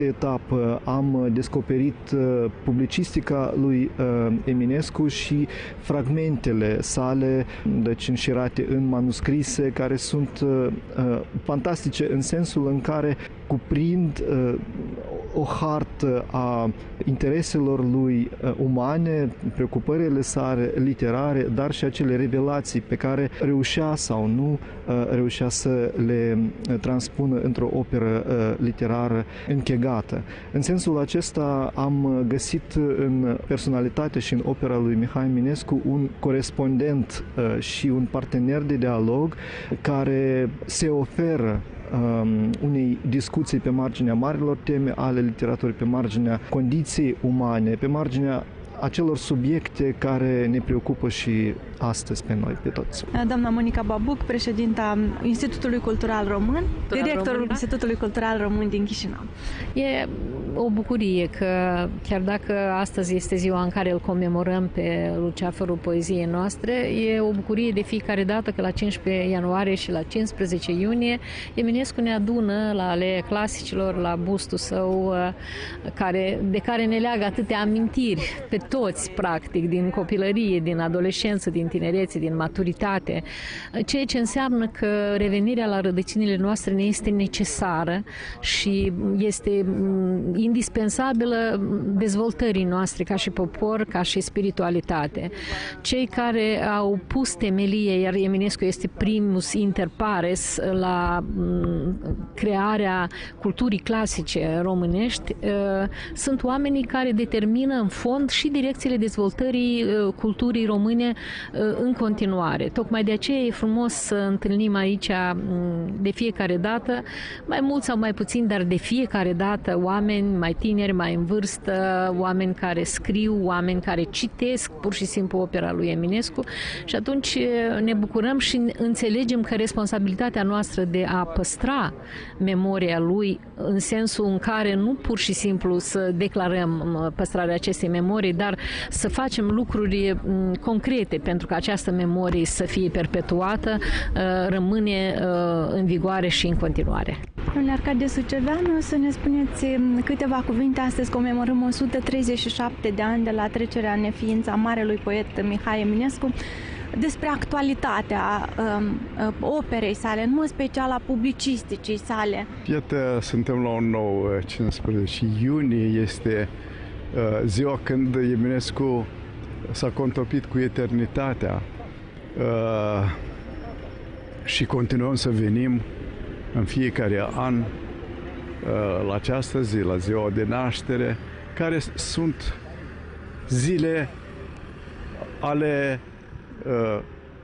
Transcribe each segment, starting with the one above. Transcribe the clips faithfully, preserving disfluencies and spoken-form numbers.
etapă am descoperit publicistica lui Eminescu și fragmentele sale, deci înșirate în manuscrise, care sunt fantastice în sensul în care cuprind o hartă a intereselor lui umane, preocupările sale literare, dar și acele revelații pe care reușea sau nu reușea să le transpună într-o operă literară închegată. În sensul acesta am găsit în personalitate și în opera lui Mihai Eminescu un corespondent și un partener de dialog care se oferă unei discuții pe marginea marilor teme ale literaturii, pe marginea condiției umane, pe marginea acelor subiecte care ne preocupă și astăzi pe noi, pe toți. Doamna Monica Babuc, președinta Institutului Cultural Român, directorul Român, Institutului Cultural Român din Chișinău. E o bucurie că, chiar dacă astăzi este ziua în care îl comemorăm pe Luceafărul poeziei noastre, e o bucurie de fiecare dată că la cincisprezece ianuarie și la cincisprezece iunie Eminescu ne adună la Aleea Clasicilor, la bustul său, care, de care ne leagă atâtea amintiri pe toți, practic, din copilărie, din adolescență, din tinerețe, din maturitate, ceea ce înseamnă că revenirea la rădăcinile noastre ne este necesară și este indispensabilă dezvoltării noastre ca și popor, ca și spiritualitate. Cei care au pus temelie, iar Eminescu este primus inter pares la crearea culturii clasice românești, sunt oamenii care determină în fond și direcțiile dezvoltării culturii române în continuare. Tocmai de aceea e frumos să întâlnim aici de fiecare dată, mai mult sau mai puțin, dar de fiecare dată oameni mai tineri, mai în vârstă, oameni care scriu, oameni care citesc pur și simplu opera lui Eminescu și atunci ne bucurăm și înțelegem că responsabilitatea noastră de a păstra memoria lui în sensul în care nu pur și simplu să declarăm păstrarea acestei memorii, dar să facem lucruri concrete pentru că această memorie să fie perpetuată, rămâne în vigoare și în continuare. Domnule Arcadiu Suceveanu, să ne spuneți câteva cuvinte. Astăzi comemorăm o sută treizeci și șapte de ani de la trecerea în neființă a marelui poet Mihai Eminescu, despre actualitatea um, operei sale, în mod special a publicisticii sale. Iată, suntem la un nou cincisprezece iunie, este uh, ziua când Eminescu s-a contopit cu eternitatea uh, și continuăm să venim în fiecare an uh, la această zi, la ziua de naștere, care sunt zile ale uh,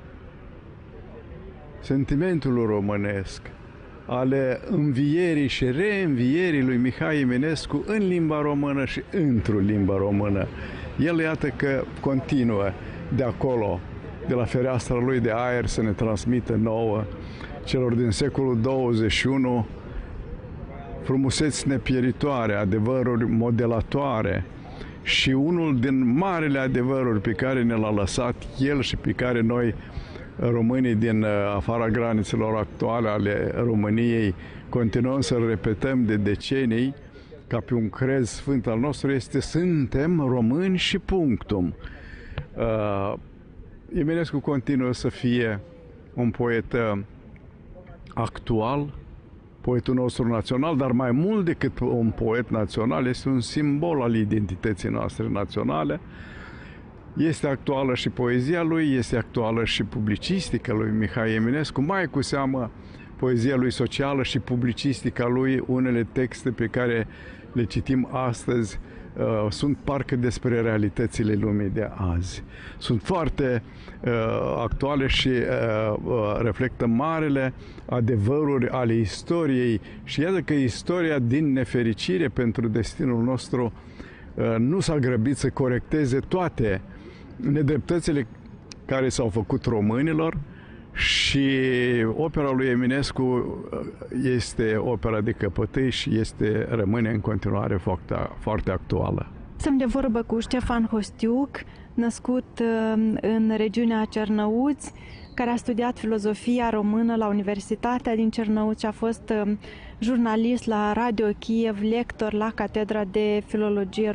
sentimentului românesc, ale învierii și reînvierii lui Mihai Eminescu în limba română și într-o limba română. El, iată că continuă de acolo, de la fereastra lui de aer, să ne transmită nouă, celor din secolul douăzeci și unu, frumuseți nepieritoare, adevăruri modelatoare și unul din marele adevăruri pe care ne l-a lăsat el și pe care noi, românii din afara granițelor actuale ale României, continuăm să-l repetăm de decenii, ca pe un crez sfânt al nostru, este: suntem români și punctum. Uh, Eminescu continuă să fie un poet actual, poetul nostru național, dar mai mult decât un poet național, este un simbol al identității noastre naționale. Este actuală și poezia lui, este actuală și publicistica lui Mihai Eminescu, mai cu seamă poezia lui socială și publicistica lui. Unele texte pe care le citim astăzi uh, sunt parcă despre realitățile lumii de azi. Sunt foarte uh, actuale și uh, uh, reflectă marele adevăruri ale istoriei și iată că istoria, din nefericire pentru destinul nostru, uh, nu s-a grăbit să corecteze toate nedreptățile care s-au făcut românilor. Și opera lui Eminescu este opera de căpătâi și este, rămâne în continuare foarte, foarte actuală. Sunt de vorbă cu Ștefan Hostiuc, născut în regiunea Cernăuți, care a studiat filozofia română la Universitatea din Cernăuți, a fost jurnalist la Radio Kiev, lector la Catedra de Filologie